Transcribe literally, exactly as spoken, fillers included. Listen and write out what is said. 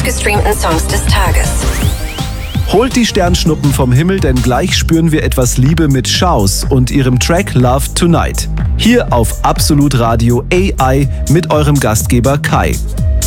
meistgestreamten Songs des Tages. Holt die Sternschnuppen vom Himmel, denn gleich spüren wir etwas Liebe mit Shouse und ihrem Track Love Tonight. Hier auf Absolut Radio A I mit eurem Gastgeber Kai.